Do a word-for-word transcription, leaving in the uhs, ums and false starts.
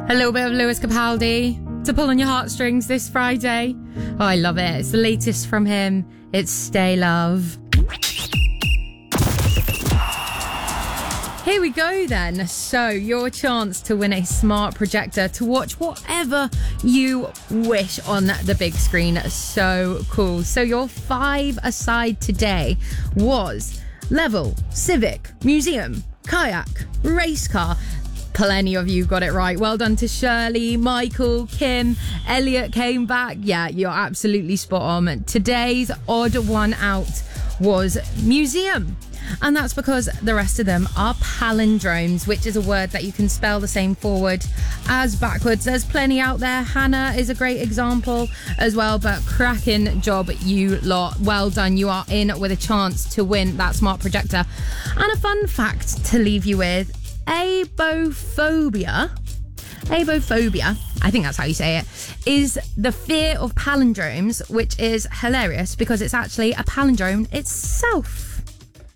A little bit of Lewis Capaldi to pull on your heartstrings this Friday. Oh, I love it. It's the latest from him. It's Stay Love. Here we go then. So your chance to win a smart projector to watch whatever you wish on the big screen. So cool. So your five aside today was level, civic, museum, kayak, race car. Plenty of you got it right. Well done to Shirley, Michael, Kim, Elliot came back. Yeah, you're absolutely spot on. Today's odd one out was museum. And that's because the rest of them are palindromes, which is a word that you can spell the same forward as backwards. There's plenty out there. Hannah is a great example as well, but cracking job, you lot. Well done. You are in with a chance to win that smart projector. And a fun fact to leave you with. Abophobia, abophobia, I think that's how you say it, is the fear of palindromes, which is hilarious because it's actually a palindrome itself.